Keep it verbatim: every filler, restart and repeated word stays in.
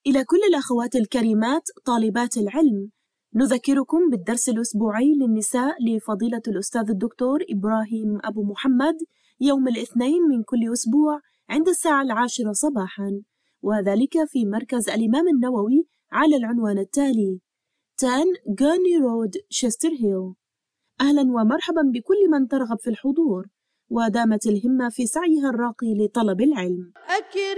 إلى كل الأخوات الكريمات طالبات العلم، نذكركم بالدرس الأسبوعي للنساء لفضيلة الأستاذ الدكتور إبراهيم أبو محمد يوم الاثنين من كل أسبوع عند الساعة العاشرة صباحا، وذلك في مركز الإمام النووي على العنوان التالي: عشرة غورني رود، شستر هيل. أهلا ومرحبا بكل من ترغب في الحضور ودامت الهمة في سعيها الراقي لطلب العلم.